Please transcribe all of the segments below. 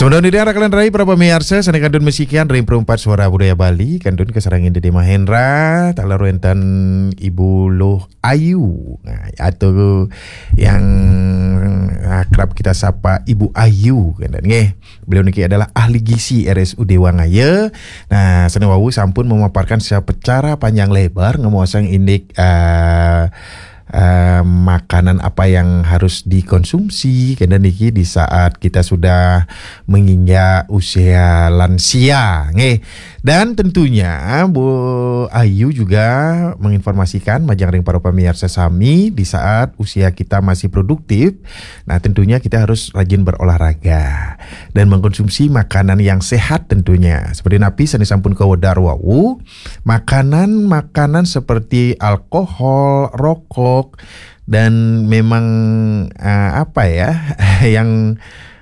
Sebenarnya dia rakalan rai para pemirsa sana kandun mesikian ring perempat suara budaya Bali kandun kesarangin Dede Mahendra talaru enten Ibu Loh Ayu atau yang akrab kita sapa Ibu Ayu kan nggih. Beliau niki adalah ahli gizi RSUD Wangaya. Nah, sana wawu sampun memaparkan secara panjang lebar ngomosang indik makanan apa yang harus dikonsumsi karena niki di saat kita sudah menginjak usia lansia dan tentunya Bu Ayu juga menginformasikan majang ring para pemirsa sami di saat usia kita masih produktif. Nah, tentunya kita harus rajin berolahraga dan mengkonsumsi makanan yang sehat tentunya. Seperti napi sani sampun kawedar wau, makanan seperti alkohol, rokok dan memang yang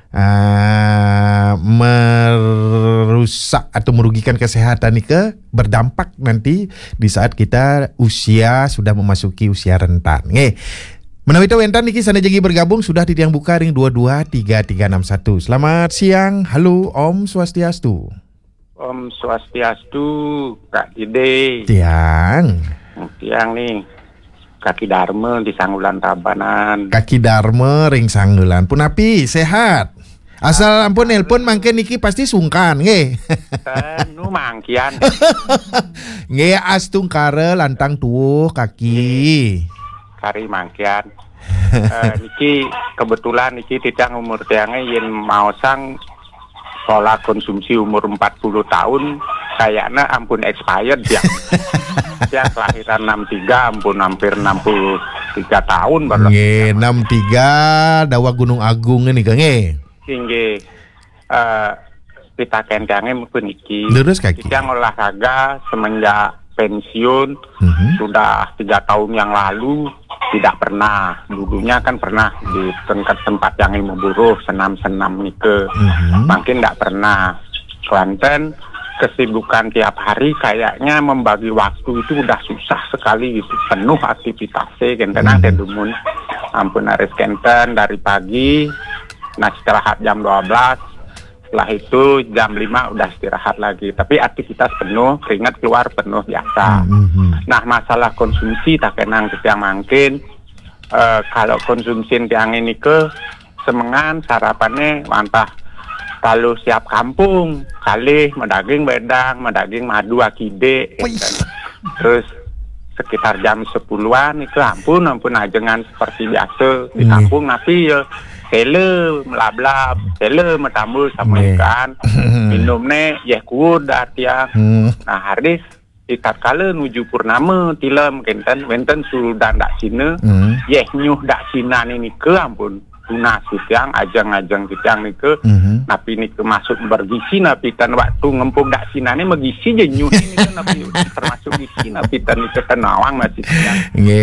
merusak atau merugikan kesehatan nih berdampak nanti di saat kita usia sudah memasuki usia rentan. Menawi tahu entan niki sana jagi bergabung sudah di tiang buka ring 223361. Selamat siang. Halo Om Swastiastu. Om Swastiastu, Kak Dede. Tiang nih. Kaki Dharma di Sanggulan Tabanan. Kaki Dharma ring Sanggulan. Punapi sehat. Asal ampun nelpon mangke niki pasti sungkan nggih. Nu mangkian. Nggih astung kare lantang tuwuh kaki. Kari mangkian. Niki kebetulan niki tidang umur tiange yen maosang pola konsumsi umur 40 tahun kayaknya ampun expired ya. Ya kelahiran 63 ampun hampir 63 tahun baru. Nggih 63 dawa Gunung Agung ini Kang nggih. Nggih. Kita kendange mungkin iki. Lurus kaki. Kita olahraga semenjak pensiun sudah 3 tahun yang lalu tidak pernah. Dulunya kan pernah di tempat yang ilmu buruh senam-senam nike. Makin tidak pernah. Kelantan kesibukan tiap hari kayaknya membagi waktu itu udah susah sekali gitu. Penuh aktivitasnya kentenang tedumun. Ampun aris kenten dari pagi. Nah istirahat jam 12. Setelah itu jam 5 udah istirahat lagi. Tapi aktivitas penuh, keringat keluar penuh biasa. Nah masalah konsumsi tak kenang yang makin. Kalau konsumsi yang ini semengan sarapannya mantah. Kalau siap kampung, kali medaging bedang, medaging madu akide. Terus sekitar jam 10-an itu ampun ajengan seperti biasa di kampung tapi ya tele melablab, tele metambul sama ikan, minumnya ya kuda tiang. Nah haris ikat kala nuju purnama tilam wenten sudah ndak sine, nyuh dak sina ini ke ampun. Tuna sitiang ajang-ajang sitiang ni ke napi ni ke masuk bergisi napi tan waktu ngempung dak sina ni megisi je nyuh ni kan napi termasuk gisi napi tan ni ke tenawang masih siang.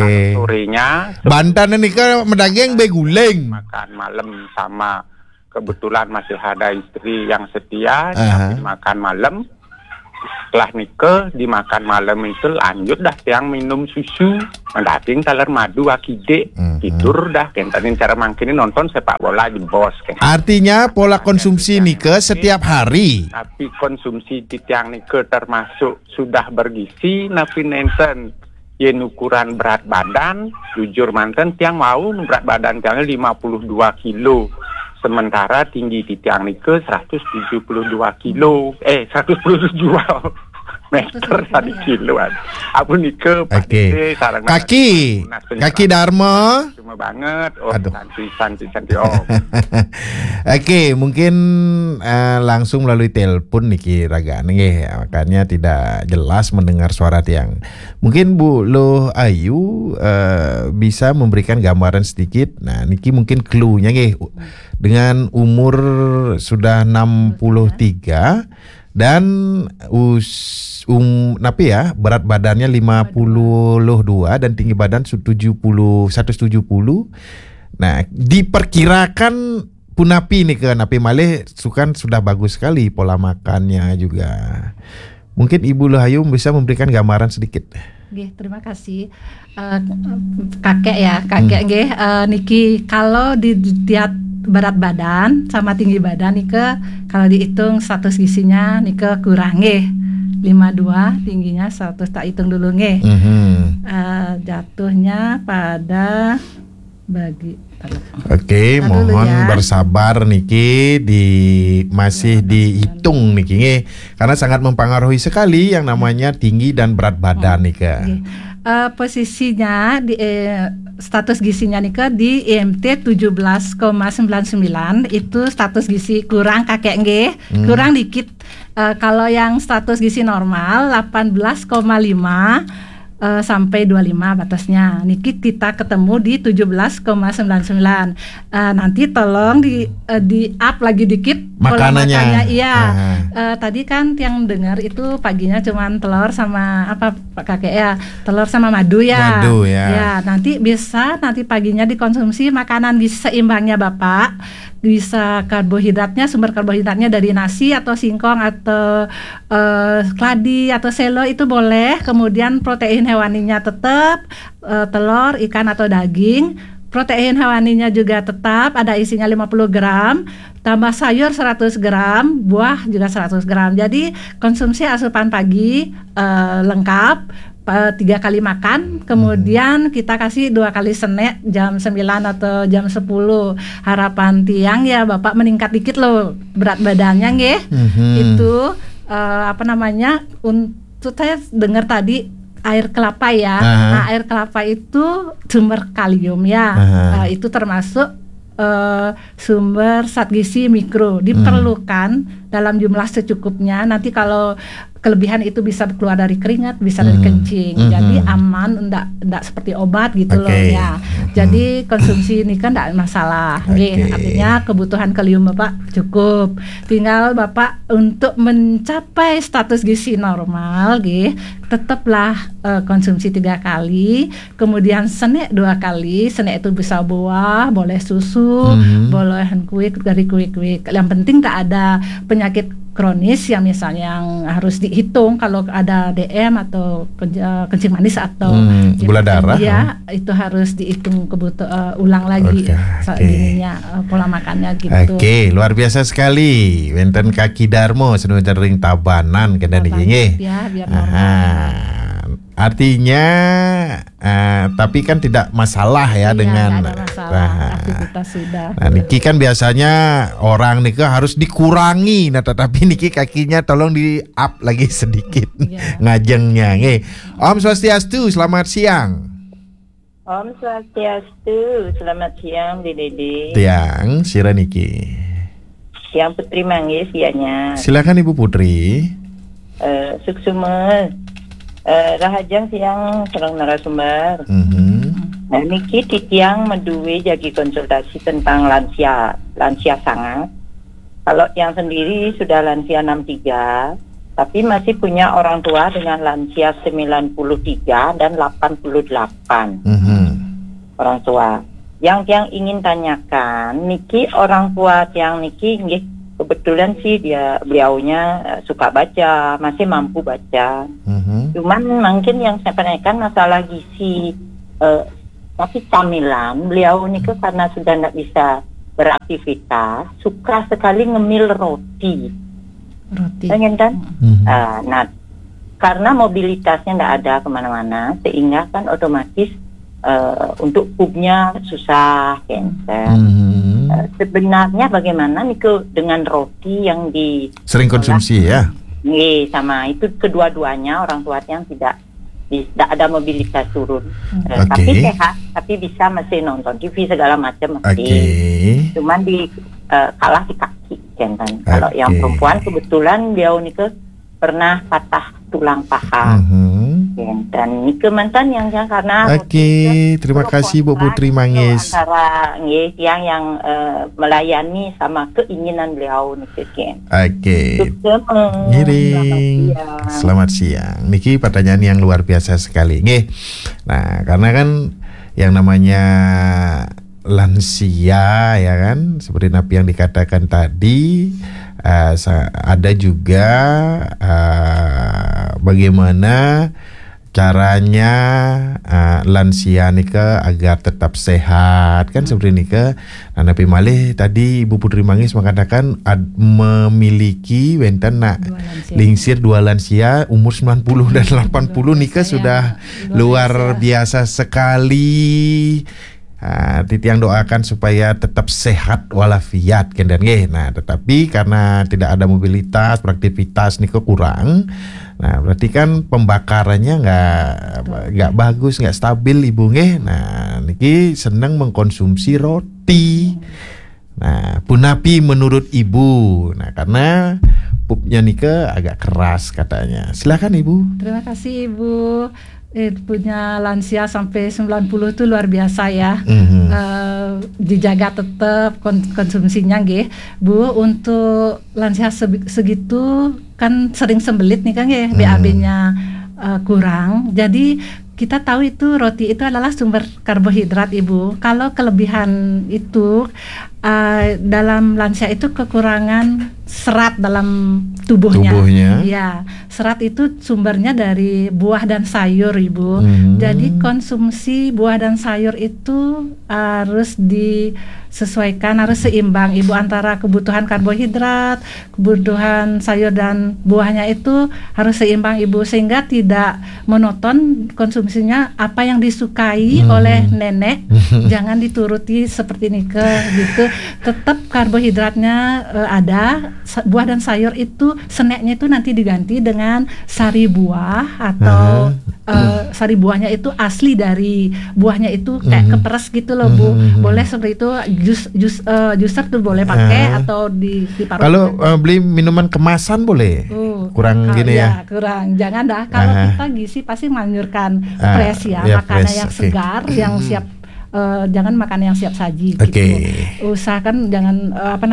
Sorenya Bantan ni ke medageng beguleng makan malam sama kebetulan masih ada istri yang setia makan malam. Setelah nikah dimakan malam itu lanjut dah yang minum susu mendating taler madu akide tidur dah kentanin cara mangkini nonton sepak bola di bos artinya pola konsumsi nikah setiap hari tapi konsumsi di tiang nikah termasuk sudah bergizi napi nenten yen ukuran berat badan jujur manten tiang mau berat badan tiangnya 52 kilo sementara tinggi di tiang nike 172 kilo 172 meter tadi kiloan aku nike kaki Dharma cuma banget santi mungkin langsung melalui telepon niki raga nggih makanya tidak jelas mendengar suara tiang. Mungkin Bu Loh Ayu bisa memberikan gambaran sedikit. Nah niki mungkin clue-nya nggih dengan umur sudah 63 dan berat badannya 52 dan tinggi badan 170. Nah, diperkirakan punapi nih ke napi malih sudah bagus sekali pola makannya juga. Mungkin Ibu Loh Ayu bisa memberikan gambaran sedikit. Nggih, terima kasih. Kakek nggih niki kalau dilihat berat badan sama tinggi badan Nike kalau dihitung status gizinya Nike kurang 52, tingginya 100 tak hitung dulu jatuhnya pada Oke, mohon bersabar Niki masih dihitung Niki karena sangat mempengaruhi sekali yang namanya tinggi dan berat badan Nika. Posisinya di status gizinya Nika di IMT 17,99 itu status gizi kurang kakek kurang dikit. Kalau yang status gizi normal 18,5 sampai 25 batasnya. Niki kita ketemu di 17,99. Nanti tolong di up lagi dikit makanannya. Iya. Tadi kan yang dengar itu paginya cuman telur sama apa Pak Kakek ya? Telur sama madu ya. Madu ya. Ya, nanti paginya dikonsumsi makanan gizi seimbangnya Bapak. Bisa sumber karbohidratnya dari nasi atau singkong atau keladi atau selo itu boleh. Kemudian protein hewaninya tetap telur, ikan atau daging. Protein hewaninya juga tetap ada isinya 50 gram, tambah sayur 100 gram, buah juga 100 gram. Jadi konsumsi asupan pagi lengkap. 3 kali makan, kemudian kita kasih 2 kali snack jam 9 atau jam 10. Harapan tiang ya Bapak meningkat dikit loh berat badannya Itu untuk saya dengar tadi air kelapa ya. Nah, air kelapa itu sumber kalium ya. Itu termasuk sumber zat gizi mikro diperlukan dalam jumlah secukupnya. Nanti kalau kelebihan itu bisa keluar dari keringat, bisa dari kencing. Jadi aman, enggak seperti obat gitu loh ya. Jadi konsumsi ini kan enggak masalah. Artinya kebutuhan kalium Bapak cukup. Tinggal Bapak untuk mencapai status gizi normal tetaplah konsumsi 3 kali, kemudian snack 2 kali. Snack itu bisa buah, boleh susu, boleh kue dari kue. Yang penting tak ada penyakit kronis yang misalnya yang harus dihitung kalau ada DM atau kencing manis atau gula darah ya itu harus dihitung ulang lagi pola makannya gitu. Luar biasa sekali wenten Kaki Darmo senujan ring tabanan kena niki ya biar normal. Artinya tapi kan tidak masalah ya dengan aktivitas sudah. Nah niki kan biasanya orang niki harus dikurangi, nah tetapi niki kakinya tolong di up lagi sedikit ngajengnya. Om Swastiastu, selamat siang. Om Swastiastu, selamat siang Dede. Tiang, sira niki. Siang Putri Manggis sianya. Silakan Ibu Putri. Suksume. Rahajang siang serang narasumber. Nah, niki titiang medue jagi konsultasi tentang lansia sangat. Kalau yang sendiri sudah lansia 63, tapi masih punya orang tua dengan lansia 93 dan 88. Orang tua. Yang ingin tanyakan, niki orang tua yang niki kebetulan sih beliaunya suka baca, masih mampu baca. Cuman mungkin yang saya tanyakan masalah gizi, tapi camilan beliau ini karena sudah tidak bisa beraktivitas, suka sekali ngemil roti. Kan? Nah, karena mobilitasnya tidak ada kemana-mana, sehingga kan otomatis untuk pupnya susah, cancer. Sebenarnya bagaimana nih dengan roti yang sering konsumsi ya? Sama itu kedua-duanya orang tua yang tidak ada mobilitas turun, tapi sehat, tapi bisa masih nonton TV segala macam masih. Cuman kalah di kaki kan. Kalau yang perempuan kebetulan dia pernah patah tulang paha. Dan nike mantan yang karena terima kasih Bu Putri Manggis. Antara yang melayani sama keinginan beliau nike. Ngiring. Selamat siang. Niki pertanyaan yang luar biasa sekali. Nah, karena kan yang namanya lansia ya kan, seperti Napi yang dikatakan tadi, ada juga bagaimana caranya lansia nika agar tetap sehat kan seperti nika. Nah, Nabi Malih tadi Ibu Putri Manggis mengatakan memiliki wenten nak lingsir 2 lansia umur 90 dan 80 nika sudah luar biasa sekali. Titiang doakan supaya tetap sehat walafiat kan dan nggih. Nah, tetapi karena tidak ada mobilitas, beraktivitas nika kurang. Nah, berarti kan pembakarannya nggak bagus, nggak stabil Ibu nggih. Nah, niki senang mengkonsumsi roti. Nah, punapi menurut Ibu. Nah, karena pupnya nika agak keras katanya. Silakan Ibu. Terima kasih Ibu. Punya lansia sampai 90 itu luar biasa ya. Dijaga tetap konsumsinya nggih. Bu, untuk lansia segitu kan sering sembelit nih kan nggih, BAB-nya kurang. Jadi kita tahu itu roti itu adalah sumber karbohidrat Ibu. Kalau kelebihan itu dalam lansia itu kekurangan serat dalam tubuhnya. Ya, serat itu sumbernya dari buah dan sayur Ibu. Jadi konsumsi buah dan sayur itu harus disesuaikan, harus seimbang Ibu antara kebutuhan karbohidrat, kebutuhan sayur dan buahnya itu harus seimbang Ibu, sehingga tidak monoton konsumsinya apa yang disukai oleh nenek. Jangan dituruti seperti nike gitu. Tetap karbohidratnya ada. Buah dan sayur itu snacknya itu nanti diganti dengan sari buah atau sari buahnya itu asli dari buahnya itu kayak keperes gitu loh Bu. Boleh seperti itu, juicer tuh boleh pakai atau diparut. Kalau beli minuman kemasan boleh? Kurang gini ya? Kurang. Jangan dah. Kalau kita gizi pasti menganjurkan fresh ya, makanan yang segar, yang siap. Jangan makan yang siap saji gitu. Usahakan jangan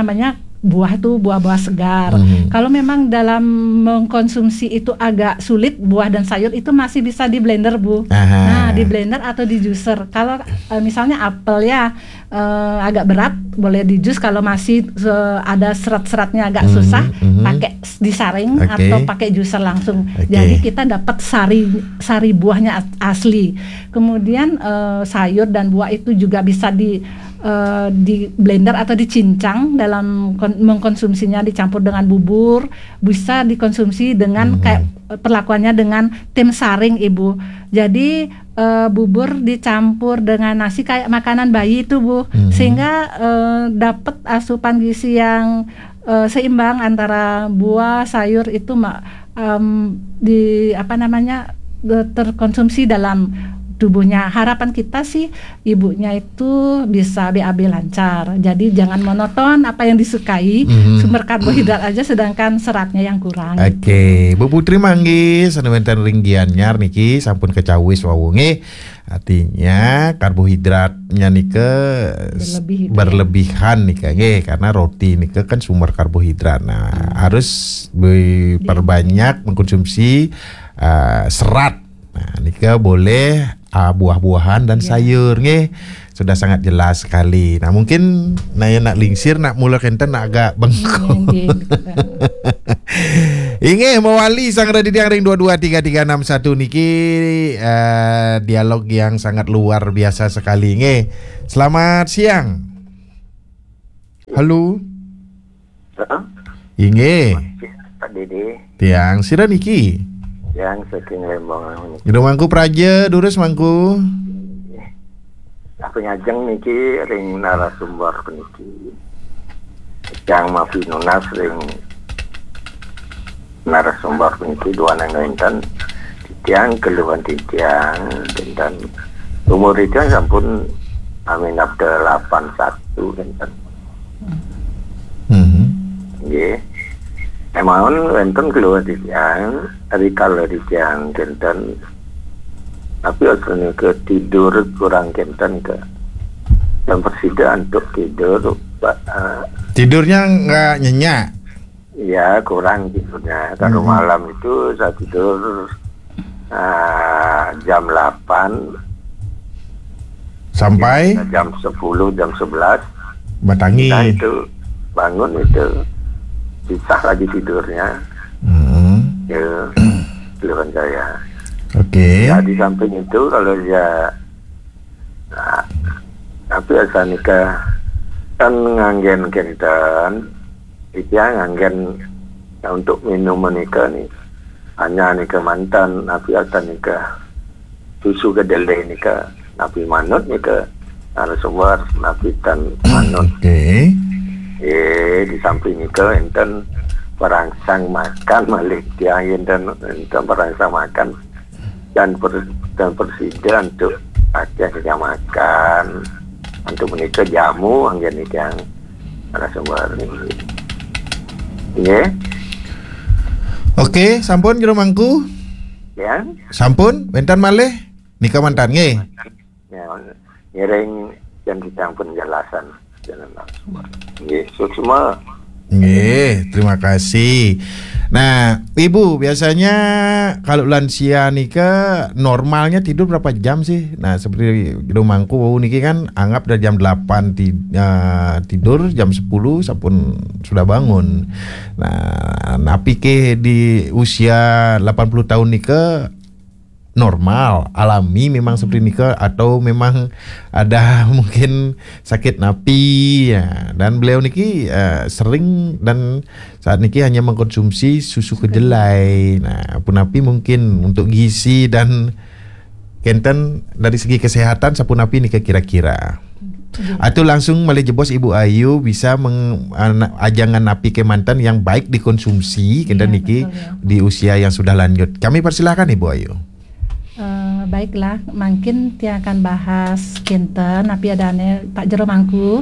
buah itu buah-buah segar. Kalau memang dalam mengkonsumsi itu agak sulit, buah dan sayur itu masih bisa di blender Bu. Nah, di blender atau di juicer. Kalau misalnya apel ya agak berat, boleh di jus. Kalau masih ada serat-seratnya agak susah, pakai disaring atau pakai juicer langsung. Jadi kita dapat sari buahnya asli. Kemudian sayur dan buah itu juga bisa di blender atau dicincang dalam mengkonsumsinya, dicampur dengan bubur, bisa dikonsumsi dengan kayak perlakuannya dengan tim saring Ibu. Jadi bubur dicampur dengan nasi kayak makanan bayi itu Bu, sehingga dapat asupan gizi yang seimbang antara buah, sayur itu terkonsumsi dalam tubuhnya. Harapan kita sih ibunya itu bisa BAB lancar. Jadi jangan monoton apa yang disukai, sumber karbohidrat aja sedangkan seratnya yang kurang. Bu Putri Manggis sanewentan ringgian nyar niki sampun kecawis wawunge. Artinya karbohidratnya nike berlebihan nih nggih, karena roti nike kan sumber karbohidrat. Nah, harus diperbanyak mengkonsumsi serat. Nah, nika boleh buah-buahan dan sayur nggih. Sudah sangat jelas sekali. Nah, mungkin nak lingsir nak mula kenten nak agak bengkok. Inge mewali sang radidiang ring 223361 niki dialog yang sangat luar biasa sekali nge. Selamat siang. Halo. Inge. Pak Dede. Tiang sira niki. Yang saking Lembang. Udah mangku praja durus mangku. Aku nyajeng niki ring narasumber niki. Yang mafi nunas ring narasumber niki dua nang titiang keluhan titiang dan umur itu sampun amin abda 81 dan nggih. Emang wonten keluar titiang rikal titiang kenten, tapi aslinya ke tidur kurang kenten ke yang persida untuk tidur tidurnya nggak nyenyak. Ya kurang tidurnya. Kalau malam itu saya tidur jam 8 sampai jam 10, jam 11 batangi. Nah itu bangun itu pisah lagi tidurnya. Ya keluhan saya. Oke. Ya, di samping itu kalau dia tapi asal nikah kan nganggen kentan itu yang nganggen untuk minum nikah nih hanya nikah mantan tapi asal nikah susu kedelai nikah napi manut nikah narasumber napi tan manut. Oke. Di samping nikah enten perangsang makan malik dia enten perangsang makan dan persida untuk pakai kerja makan untuk menikah jamu angin nikah narasumber ini. Ya. Oke, sampun jero mangku. Ya. Sampun, bentar malih nikah mantan nggih. Ya, ngiring dan kita penjelasan jalan narasumber. Nggih, sukses. Nggih, terima kasih. Nah, Ibu, biasanya kalau lansia nikah normalnya tidur berapa jam sih? Nah, seperti di rumahku niki kan anggap dari jam 8 tidur, jam 10 sampun sudah bangun. Nah, napi ke di usia 80 tahun nikah normal, alami memang seperti nikah atau memang ada mungkin sakit napi ya. Dan beliau niki sering dan saat niki hanya mengkonsumsi susu kedelai. Nah, punapi mungkin untuk gizi dan kenten dari segi kesehatan sapunapi nikah kira-kira. Atau langsung melejebos Ibu Ayu bisa ajangan napi ke mantan yang baik dikonsumsi kenten niki di usia yang sudah lanjut. Kami persilahkan Ibu Ayu. Baiklah, mungkin dia akan bahas kinten tapi adanya Pak Jero mangku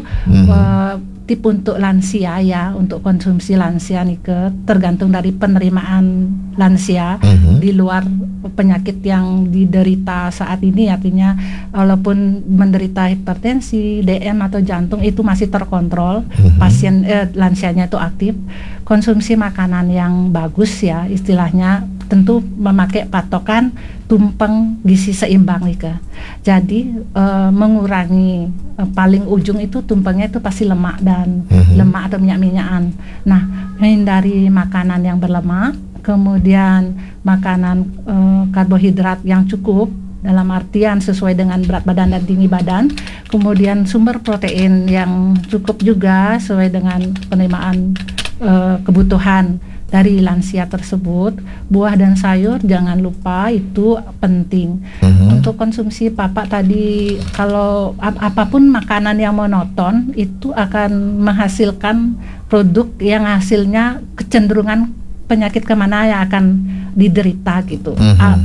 tip untuk lansia ya, untuk konsumsi lansia nih tergantung dari penerimaan lansia di luar penyakit yang diderita saat ini, artinya walaupun menderita hipertensi, DM atau jantung itu masih terkontrol, pasien lansianya itu aktif, konsumsi makanan yang bagus ya, istilahnya tentu memakai patokan tumpeng gizi seimbang nih. Jadi mengurangi paling ujung itu tumpengnya itu pasti lemak dan lemak atau minyak-minyakan. Nah, hindari makanan yang berlemak, kemudian makanan karbohidrat yang cukup dalam artian sesuai dengan berat badan dan tinggi badan, kemudian sumber protein yang cukup juga sesuai dengan penerimaan kebutuhan dari lansia tersebut. Buah dan sayur jangan lupa, itu penting. Untuk konsumsi Bapak tadi, kalau apapun makanan yang monoton itu akan menghasilkan produk yang hasilnya kecenderungan penyakit kemana yang akan diderita gitu.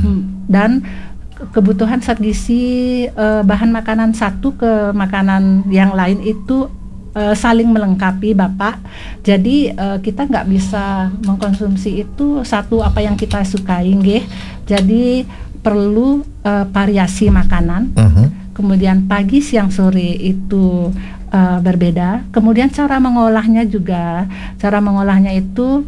Dan kebutuhan zat gizi bahan makanan satu ke makanan yang lain itu saling melengkapi Bapak. Jadi kita nggak bisa mengkonsumsi itu satu apa yang kita sukai nggih. Jadi perlu variasi makanan. Kemudian pagi, siang, sore itu berbeda. Kemudian cara mengolahnya juga. Cara mengolahnya itu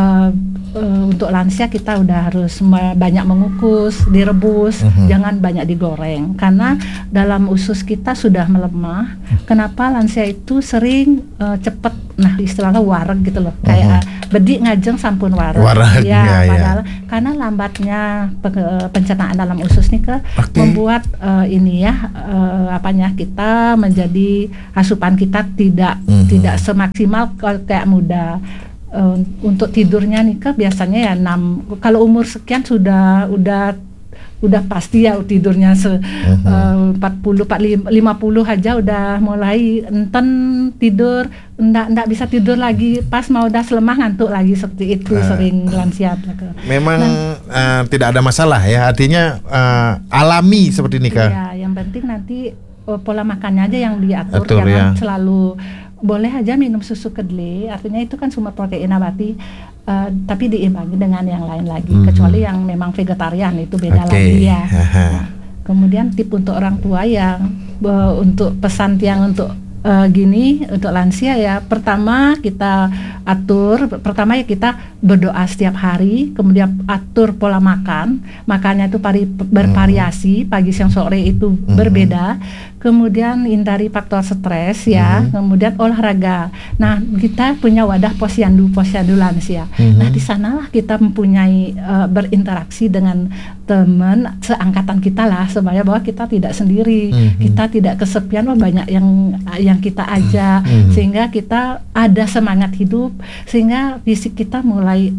untuk lansia kita udah harus banyak mengukus, direbus, jangan banyak digoreng karena dalam usus kita sudah melemah. Kenapa lansia itu sering cepet, nah istilahnya wareg gitu loh, kayak bedik ngajeng sampun wareg. Ya, padahal karena lambatnya pencernaan dalam usus nih membuat ini ya kita menjadi asupan kita tidak semaksimal kayak muda. Untuk tidurnya nih biasanya ya 6, kalau umur sekian udah pasti ya tidurnya 40 50 aja udah mulai enten tidur, enggak bisa tidur lagi, pas mau udah selemah ngantuk lagi, seperti itu sering lansia. Memang tidak ada masalah ya, artinya alami seperti ini Kak. Iya, yang penting nanti pola makannya aja yang diatur, jangan selalu boleh aja minum susu kedelai, artinya itu kan sumber protein nabati, tapi diimbangi dengan yang lain lagi, kecuali yang memang vegetarian itu beda lagi ya. Nah, kemudian tip untuk orang tua yang untuk pesan yang untuk gini untuk lansia ya, pertama kita atur, ya kita berdoa setiap hari, kemudian atur pola makan, makannya itu bervariasi, pagi siang sore itu berbeda, kemudian hindari faktor stres ya, kemudian olahraga. Nah, kita punya wadah posyandu lansia. Nah, di sanalah kita mempunyai berinteraksi dengan teman seangkatan kita lah, supaya bahwa kita tidak sendiri, kita tidak kesepian, banyak yang kita ajak, sehingga kita ada semangat hidup, sehingga fisik kita mulai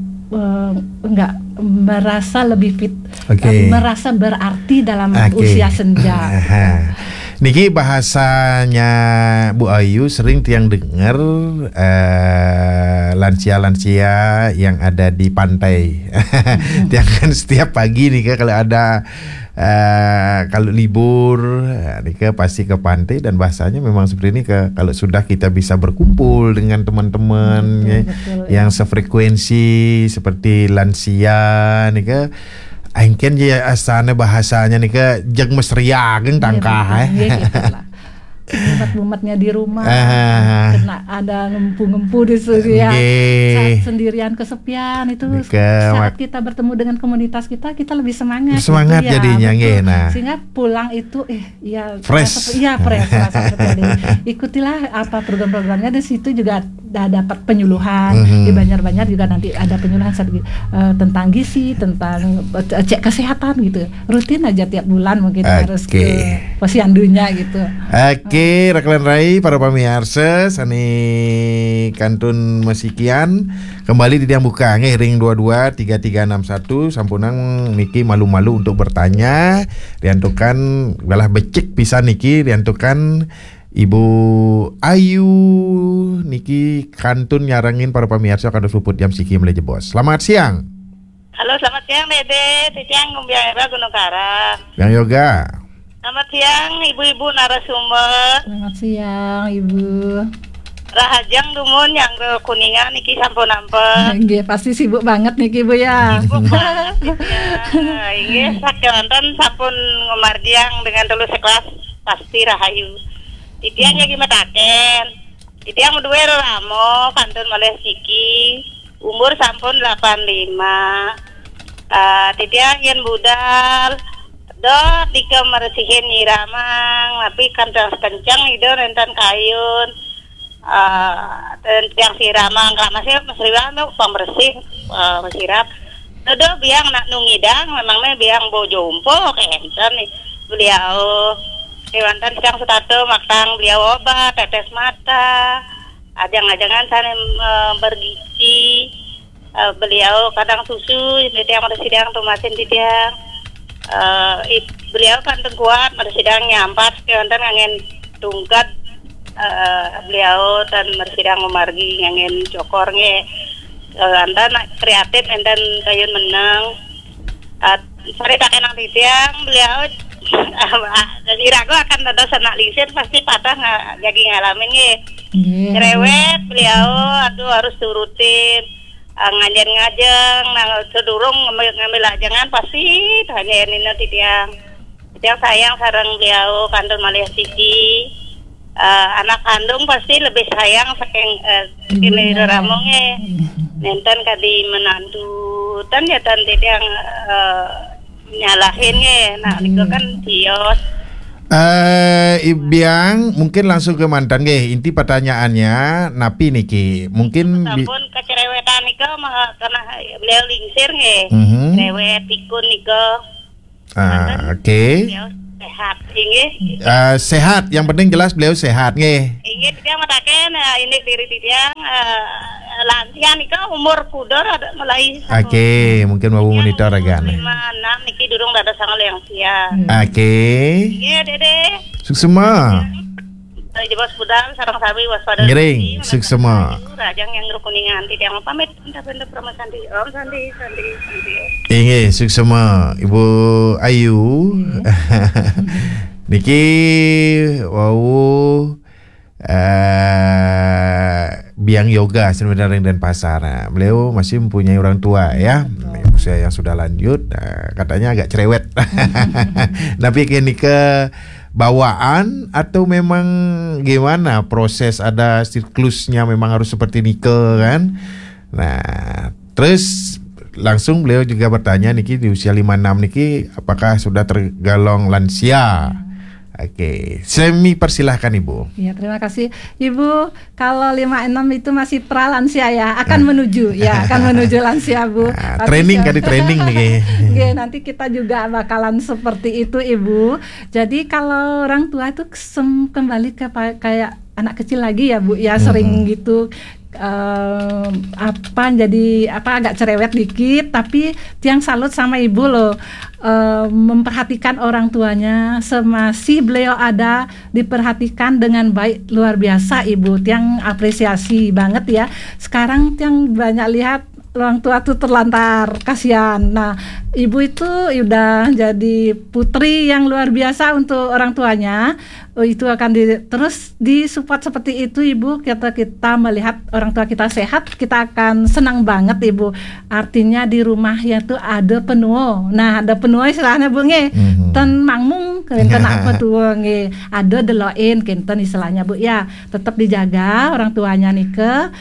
merasa lebih fit, merasa berarti dalam usia senja. Niki bahasanya Bu Ayu sering tiang dengar lansia-lansia yang ada di pantai. Tiang kan setiap pagi nih kalau ada kalau libur nih pasti ke pantai, dan bahasanya memang seperti ini kalau sudah kita bisa berkumpul dengan teman-teman yang sefrekuensi seperti lansia nih Angken je asana bahasanya nih jag mesria geng tangkah bumat-bumatnya di rumah, kena ada ngempu-ngempu di situ ya, saat sendirian kesepian itu saat kita bertemu dengan komunitas kita lebih semangat gitu, jadinya ya, sehingga pulang itu fresh ikutilah apa program-programnya. Di situ juga dapat penyuluhan, di Banjar juga nanti ada penyuluhan tentang gizi, tentang cek kesehatan gitu, rutin aja tiap bulan mungkin harus ke posyandunya gitu. Oke, Raklan Rai, para pemirsa, sani kantun masikian kembali di Tiang Buka ring 223361 sampunang niki malu-malu untuk bertanya, riantukan balah becek pisan niki riantukan Ibu Ayu niki kantun nyarangin para pemirsa kado suput jam siki mulai jebos. Selamat siang. Halo, selamat siang Dede, Titiang Ngumbiang Era Gunung Karang. Yang Yoga. Selamat siang ibu-ibu narasumber. Selamat siang Ibu. Rahajang dumun yang ke Kuningan niki sampun ampun. Nggih, pasti sibuk banget niki Bu ya. Sibuk banget ya. Nggih, sakewanten sampun ngomargiang dengan tulus sekelas pasti rahayu. Titiang lagi metaken. Titiang duwe ramo kantun malih siki. Umur sampun 85. Titiang yen budal dot dika meresihin nyiramang tapi kencang itu rentan kayun yang siramang kak masih riwang tuh pembersih mesirap dodo biang nak nungidang memangnya biang bojo umpo kenten nih beliau kewantan siang setato maktang beliau obat tetes mata ajang-ajangan sana bergizi beliau kadang susu itu yang mersidang tuh masin tiang beliau kan kuat mersidang nyampat kewantan ngangen tungkat beliau dan mersidang memargi ngangen cokornya anda kreatif dan kayun menang sore tak enak tiang beliau jadi ragu akan ada senak lisir pasti patah jadi ngalamin cerewet beliau aduh harus turutin ngajeng-ngajeng sedurung ngambil ajangan pasti tanya ini tiang sayang sareng beliau kandung malih siki anak kandung pasti lebih sayang saking ini ramongnya nenten kadi menantu dan ya tante yang nyalahinnya niku kan dios Ibiang mungkin langsung ke mantan inti pertanyaannya napi niki mungkin sampun kecerewetan niku karena beliau lingsir cerewet pikun niku oke. Sehat inggih sehat yang penting jelas beliau sehat inggih dia mataken ini diri dia lansia niku umur pudor ada mulai mungkin mau monitor agak 56 niki durung ada sangat lansia iya Dede suksema jebos budal sareng sawi waspada ngering suksema rajang yang Kuningan tidak pamit benda promosanti om sandi inggih suksema Ibu Ayu niki biang yoga sebenarnya dan pasar. Beliau masih mempunyai orang tua ya, usia yang sudah lanjut, katanya agak cerewet. Tapi kini ke bawaan atau memang gimana proses ada siklusnya memang harus seperti nikel kan? Nah, terus langsung beliau juga bertanya niki di usia 56 niki apakah sudah tergolong lansia? Oke, Semi persilahkan Ibu. Ya, terima kasih Ibu. Kalau 56 itu masih pra lansia ya, akan menuju lansia Bu. Training kan, di training nih. Oke, nanti kita juga bakalan seperti itu Ibu. Jadi kalau orang tua itu kembali ke kayak anak kecil lagi ya Bu, ya sering gitu. Agak cerewet dikit, tapi tiang salut sama Ibu loh, memperhatikan orang tuanya semasih beliau ada, diperhatikan dengan baik, luar biasa Ibu. Tiang apresiasi banget ya. Sekarang tiang banyak lihat orang tua tuh terlantar, kasihan. Nah, Ibu itu udah jadi putri yang luar biasa untuk orang tuanya. Itu akan terus disupport seperti itu Ibu. Kita melihat orang tua kita sehat, kita akan senang banget Ibu. Artinya di rumahnya tuh ada penuh. Nah, ada penuh istilahnya Bu nge. Ten mangmung kenten apa tuh nge. Ada deloin kenten istilahnya Bu ya. Tetap dijaga orang tuanya nih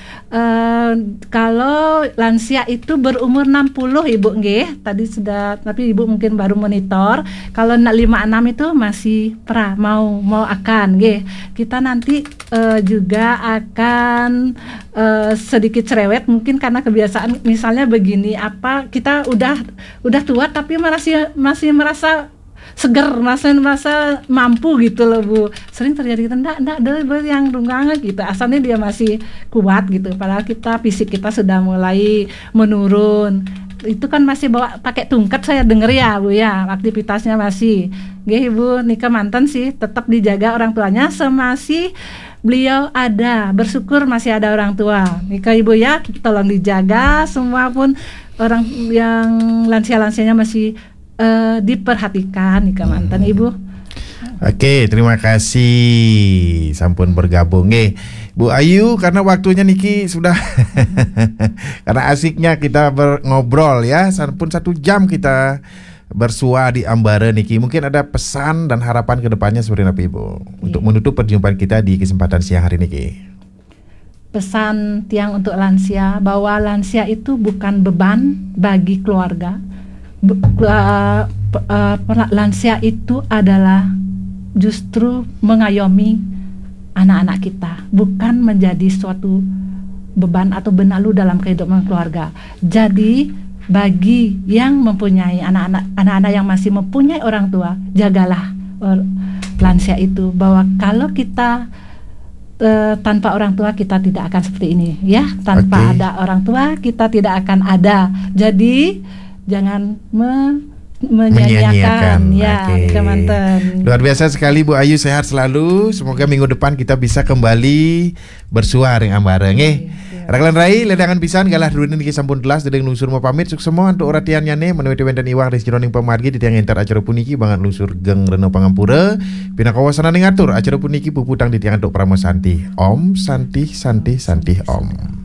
kalau lansia itu berumur 60 Ibu nge. Tadi sudah, tapi Ibu mungkin baru monitor. Kalau 56 itu masih mau akan kita nanti juga akan sedikit cerewet mungkin karena kebiasaan misalnya begini, kita udah tua tapi masih merasa seger, merasa mampu gitu loh Bu. Sering terjadi enggak ada yang runggangan gitu, asalnya dia masih kuat gitu, padahal fisik kita sudah mulai menurun. Itu kan masih bawa pakai tungkat, saya dengar ya Bu ya, aktivitasnya masih Ibu nikah mantan sih tetap dijaga orang tuanya semasih beliau ada, bersyukur masih ada orang tua. Nikah Ibu ya, tolong dijaga semua pun orang yang lansia-lansianya masih diperhatikan nikah mantan Ibu. Oke, terima kasih sampun bergabung Bu Ayu, karena waktunya Niki sudah karena asiknya kita ngobrol ya, sampun 1 jam kita bersua di Ambara Niki. Mungkin ada pesan dan harapan ke depannya seperti apa Ibu untuk menutup perjumpaan kita di kesempatan siang hari Niki. Pesan tiang untuk lansia bahwa lansia itu bukan beban bagi keluarga. Lansia itu adalah justru mengayomi anak-anak kita, bukan menjadi suatu beban atau benalu dalam kehidupan keluarga. Jadi bagi yang mempunyai anak-anak yang masih mempunyai orang tua, jagalah lansia itu, bahwa kalau kita tanpa orang tua kita tidak akan seperti ini ya, tanpa ada orang tua kita tidak akan ada. Jadi jangan menyanyiakan ya teman-teman. Luar biasa sekali Bu Ayu, sehat selalu. Semoga minggu depan kita bisa kembali bersua dengan bareng Raglan Rai ledangan pisan galah dunin iki sampun telas dedeng lungsur mau pamit sukses semua untuk ratiannya menuju wenten iwang res jroning pemargi di tiang entar acara puniki banget lungsur geng Reno Pangampura pina kawasan ngatur acara puniki puputang di tiang untuk Pramosanti. Om Santi Santi Santi Om.